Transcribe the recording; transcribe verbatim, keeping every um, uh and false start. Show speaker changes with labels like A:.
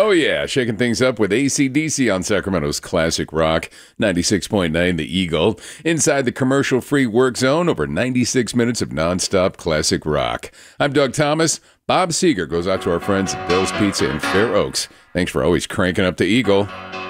A: Oh, yeah, shaking things up with A C D C on Sacramento's Classic Rock, ninety-six point nine The Eagle. Inside the commercial-free work zone, over ninety-six minutes of nonstop classic rock. I'm Doug Thomas. Bob Seger goes out to our friends at Bill's Pizza in Fair Oaks. Thanks for always cranking up the Eagle.